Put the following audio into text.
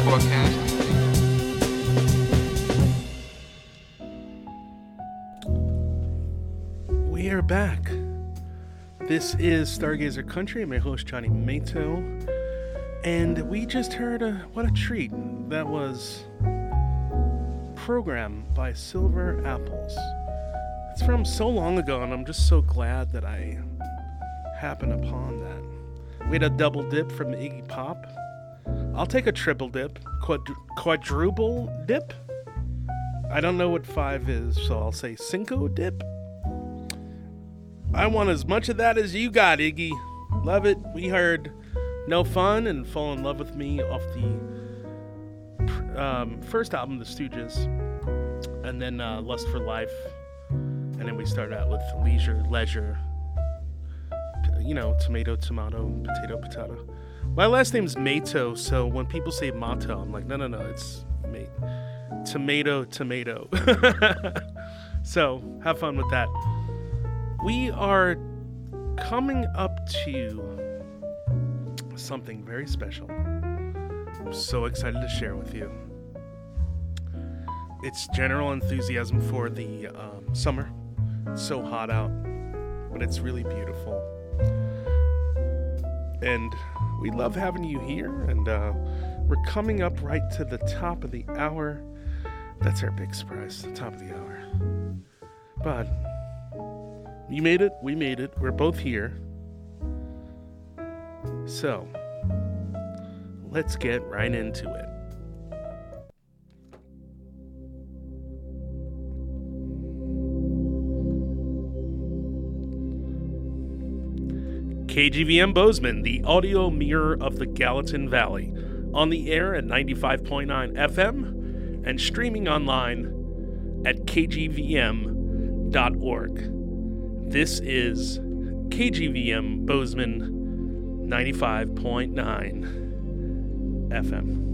broadcast. We are back. This is Stargazer Country. I'm your host, Johnny Mato. And we just heard what a treat. That was Program by Silver Apples. It's from so long ago, and I'm just so glad that I happened upon that. We had a double dip from Iggy Pop. I'll take a triple dip. Quadruple dip? I don't know what 5 is, so I'll say cinco dip. I want as much of that as you got, Iggy. Love it. We heard No Fun and Fall in Love with Me off the first album, The Stooges. And then Lust for Life. And then we started out with Leisure. You know, tomato, potato, potato. My last name's Mato, so when people say Mato, I'm like, no, it's tomato. So, have fun with that. We are coming up to something very special. I'm so excited to share with you. It's general enthusiasm for the summer. It's so hot out, but it's really beautiful. And we love having you here, and we're coming up right to the top of the hour. That's our big surprise, the top of the hour. But you made it, we made it, we're both here. So, let's get right into it. KGVM Bozeman, the audio mirror of the Gallatin Valley, on the air at 95.9 FM and streaming online at kgvm.org. This is KGVM Bozeman 95.9 FM.